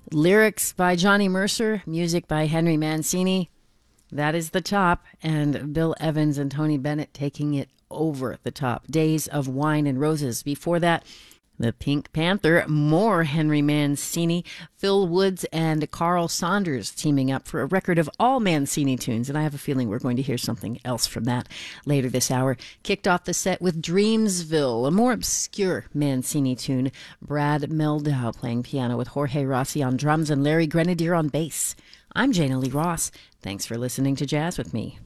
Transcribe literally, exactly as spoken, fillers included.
Lyrics by Johnny Mercer, music by Henry Mancini. That is the top, and Bill Evans and Tony Bennett taking it over the top. Days of Wine and Roses. Before that, the Pink Panther, more Henry Mancini, Phil Woods and Carl Saunders teaming up for a record of all Mancini tunes, and I have a feeling we're going to hear something else from that later this hour. Kicked off the set with Dreamsville, a more obscure Mancini tune. Brad Meldau playing piano with Jorge Rossi on drums and Larry Grenadier on bass. I'm Jana Lee Ross. Thanks for listening to Jazz with Me.